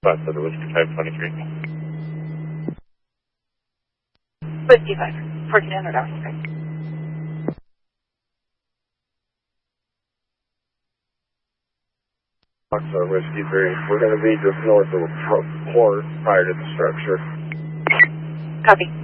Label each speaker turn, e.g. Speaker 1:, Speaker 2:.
Speaker 1: Bus of the Whiskey 523.
Speaker 2: Whiskey 5, 1400 hours, okay.
Speaker 1: Whiskey 3, we're going to be just north of Port prior to the structure.
Speaker 2: Copy.